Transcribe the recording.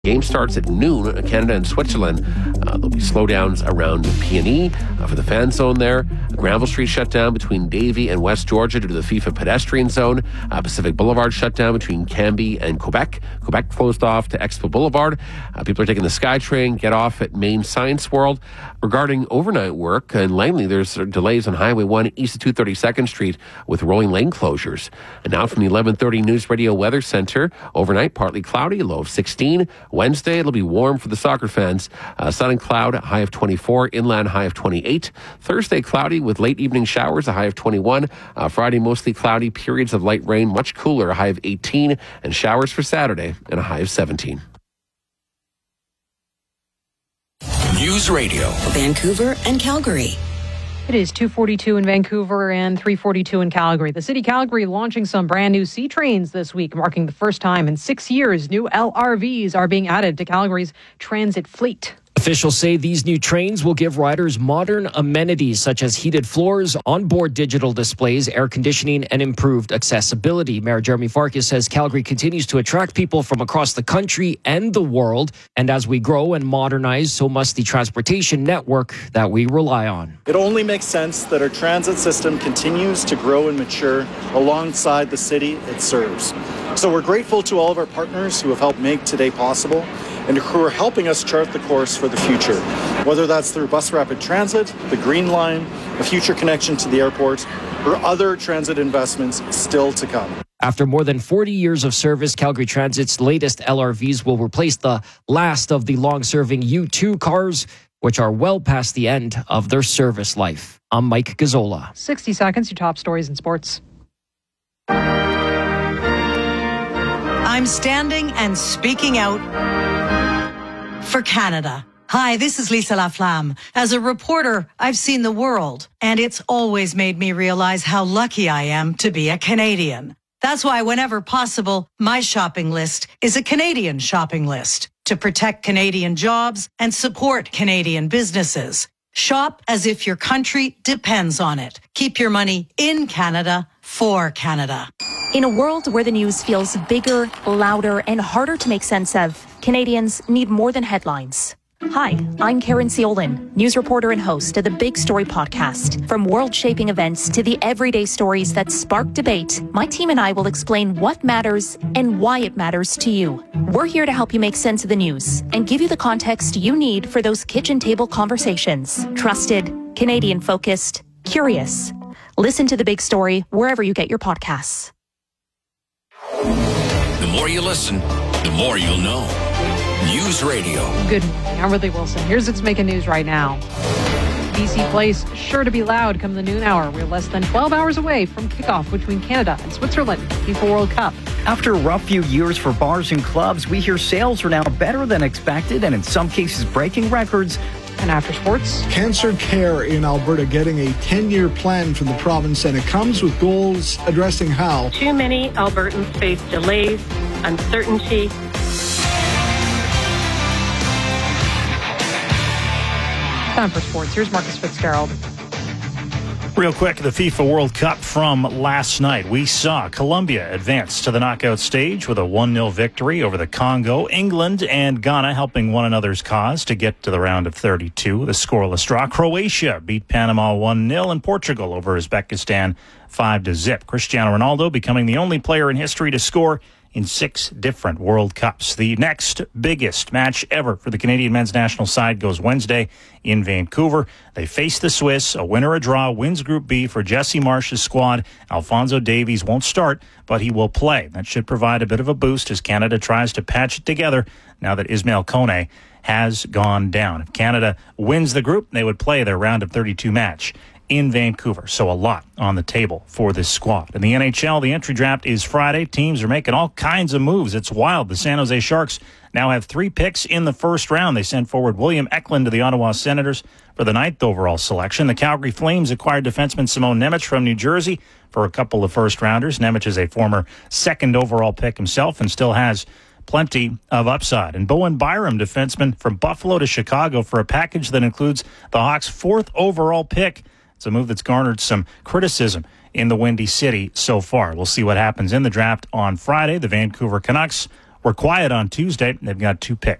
Game starts at noon, Canada and Switzerland. There'll be slowdowns around Peony for the fan zone there. Granville Street shut down between Davie and West Georgia due to the FIFA pedestrian zone. Pacific Boulevard shut down between Cambie and Quebec. Quebec closed off to Expo Boulevard. People are taking the SkyTrain, get off at Main Science World. Regarding overnight work in Langley, there's delays on Highway 1 east of 232nd Street with rolling lane closures. And now from the 11:30 News Radio Weather Center, overnight partly cloudy, low of 16. Wednesday, it'll be warm for the soccer fans. Sun and cloud, high of 24. Inland, high of 28. Thursday, cloudy with late evening showers, a high of 21. Friday, mostly cloudy, periods of light rain, much cooler, a high of 18. And showers for Saturday, and a high of 17. News Radio. Vancouver and Calgary. It is 2:42 in Vancouver and 3:42 in Calgary. The City of Calgary launching some brand new C trains this week, marking the first time in 6 years new LRVs are being added to Calgary's transit fleet. Officials say these new trains will give riders modern amenities such as heated floors, onboard digital displays, air conditioning, and improved accessibility. Mayor Jeremy Farkas says Calgary continues to attract people from across the country and the world. And as we grow and modernize, so must the transportation network that we rely on. It only makes sense that our transit system continues to grow and mature alongside the city it serves. So we're grateful to all of our partners who have helped make today possible and who are helping us chart the course for the future, whether that's through Bus Rapid Transit, the Green Line, a future connection to the airport, or other transit investments still to come. After more than 40 years of service, Calgary Transit's latest LRVs will replace the last of the long-serving U2 cars, which are well past the end of their service life. I'm Mike Gazzola. 60 seconds, your top stories in sports. I'm standing and speaking out for Canada. Hi, this is Lisa Laflamme. As a reporter, I've seen the world, and it's always made me realize how lucky I am to be a Canadian. That's why whenever possible, my shopping list is a Canadian shopping list to protect Canadian jobs and support Canadian businesses. Shop as if your country depends on it. Keep your money in Canada for Canada. In a world where the news feels bigger, louder, and harder to make sense of, Canadians need more than headlines. Hi, I'm Karen Seolin, news reporter and host of the Big Story podcast. From world-shaping events to the everyday stories that spark debate, my team and I will explain what matters and why it matters to you. We're here to help you make sense of the news and give you the context you need for those kitchen table conversations. Trusted, Canadian-focused, curious. Listen to The Big Story wherever you get your podcasts. The more you listen, the more you'll know. News Radio. Good morning. I'm Ridley Wilson. Here's what's making news right now. BC Place sure to be loud come the noon hour. We're less than 12 hours away from kickoff between Canada and Switzerland, FIFA World Cup. After a rough few years for bars and clubs, we hear sales are now better than expected and in some cases breaking records. And after sports, cancer care in Alberta getting a 10-year plan from the province, and it comes with goals addressing how too many Albertans face delays, uncertainty. Time for sports. Here's Marcus Fitzgerald. Real quick, the FIFA World Cup from last night. We saw Colombia advance to the knockout stage with a 1-0 victory over the Congo. England and Ghana helping one another's cause to get to the round of 32. The scoreless draw. Croatia beat Panama 1-0 and Portugal over Uzbekistan 5-0. Cristiano Ronaldo becoming the only player in history to score in 6 different World Cups. The next biggest match ever for the Canadian men's national side goes Wednesday in Vancouver. They face the Swiss. A winner, a draw, wins Group B for Jesse Marsh's squad. Alphonso Davies won't start, but he will play. That should provide a bit of a boost as Canada tries to patch it together now that Ismail Kone has gone down. If Canada wins the group, they would play their round of 32 match in Vancouver. So a lot on the table for this squad. In the NHL, the entry draft is Friday. Teams are making all kinds of moves. It's wild. The San Jose Sharks now have 3 picks in the first round. They sent forward William Eklund to the Ottawa Senators for the 9th overall selection. The Calgary Flames acquired defenseman Simon Nemec from New Jersey for a couple of first-rounders. Nemec is a former 2nd overall pick himself and still has plenty of upside. And Bowen Byram, defenseman from Buffalo to Chicago for a package that includes the Hawks' 4th overall pick. It's a move that's garnered some criticism in the Windy City so far. We'll see what happens in the draft on Friday. The Vancouver Canucks were quiet on Tuesday. They've got 2 picks.